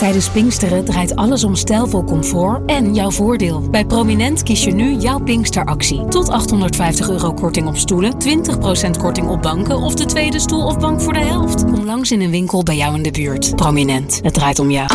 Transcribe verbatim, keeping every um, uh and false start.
Tijdens Pinksteren draait alles om stijlvol comfort en jouw voordeel. Bij Prominent kies je nu jouw Pinksteractie. Tot achthonderdvijftig euro korting op stoelen, twintig procent korting op banken of de tweede stoel of bank voor de helft. Kom langs in een winkel bij jou in de buurt. Prominent, het draait om jou.